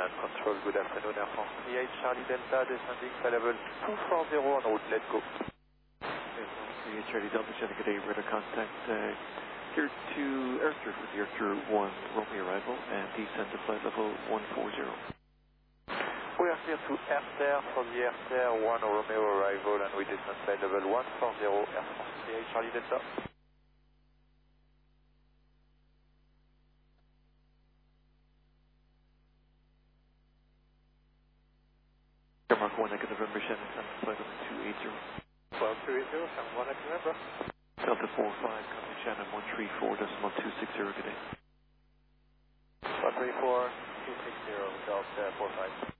Command Control, good afternoon, Air France 38, Charlie Delta, descending to level 240 en route, let's go. Air France 38, Charlie Delta, Jenny, good day, radar contact, here to Airster with the Airster 1 Romeo arrival, and descend to flight level 140. We are clear to Airster for the Airster 1 Romeo arrival, and we descend flight level 140, Air France 38, Charlie Delta. Mark 1 Echo November, Shannon, flight level 280. 1280, Shannon 1 Echo November. Delta 45, copy Shannon 134.260, good day. 134, 260, Delta 45.